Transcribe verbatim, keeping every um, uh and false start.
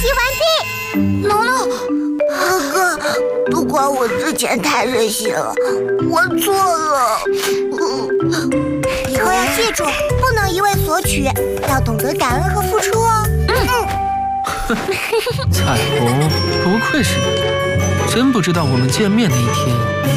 习完毕。 诺诺，哥哥，都怪我之前太任性了，我错了。 以后要记住，不能一味索取，要懂得感恩和付出哦。 嗯。彩虹，不愧是你，真不知道我们见面那一天